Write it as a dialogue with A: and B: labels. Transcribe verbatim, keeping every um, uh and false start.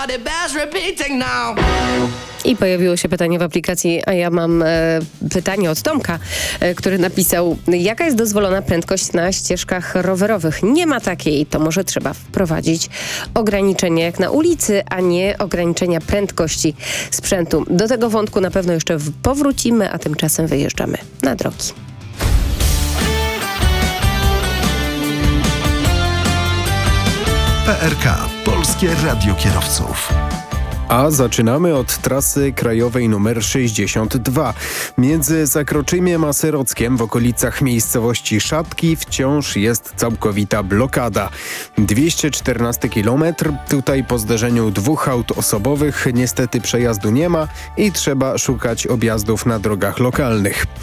A: but it bears repeating now.
B: I pojawiło się pytanie w aplikacji, a ja mam e, pytanie od Tomka, e, który napisał: jaka jest dozwolona prędkość na ścieżkach rowerowych? Nie ma takiej, to może trzeba wprowadzić ograniczenia jak na ulicy, a nie ograniczenia prędkości sprzętu. Do tego wątku na pewno jeszcze w- powrócimy, a tymczasem wyjeżdżamy na drogi.
C: P R K. Polskie Radio Kierowców.
D: A zaczynamy od trasy krajowej numer sześćdziesiąt dwa. Między Zakroczymiem a Serockiem w okolicach miejscowości Szapki wciąż jest całkowita blokada. dwieście czternasty kilometr. Tutaj po zderzeniu dwóch aut osobowych niestety przejazdu nie ma i trzeba szukać objazdów na drogach lokalnych.